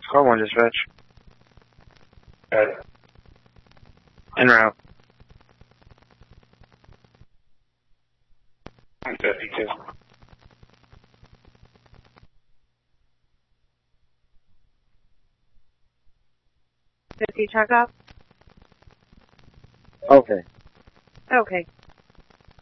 Call 1 dispatch. En route. 152. 50 truck up? Okay. Okay.